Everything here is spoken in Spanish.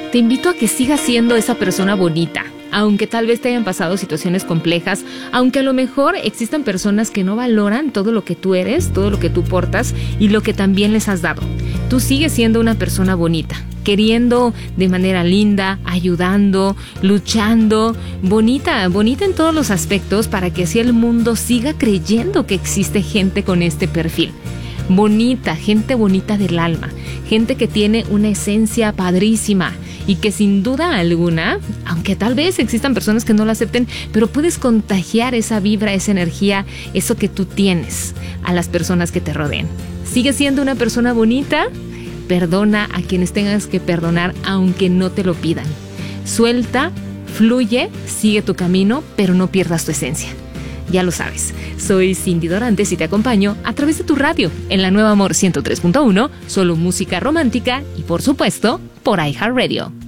te invito a que sigas siendo esa persona bonita. Aunque tal vez te hayan pasado situaciones complejas, aunque a lo mejor existan personas que no valoran todo lo que tú eres, todo lo que tú portas y lo que también les has dado. Tú sigues siendo una persona bonita, queriendo de manera linda, ayudando, luchando, bonita en todos los aspectos para que así el mundo siga creyendo que existe gente con este perfil. Bonita, gente bonita del alma, gente que tiene una esencia padrísima y que sin duda alguna, aunque tal vez existan personas que no lo acepten, pero puedes contagiar esa vibra, esa energía, eso que tú tienes a las personas que te rodeen. Sigue siendo una persona bonita, perdona a quienes tengas que perdonar aunque no te lo pidan. Suelta, fluye, sigue tu camino, pero no pierdas tu esencia. Ya lo sabes, soy Cindy Dorantes y te acompaño a través de tu radio en la Nueva Amor 103.1, solo música romántica y por supuesto por iHeartRadio.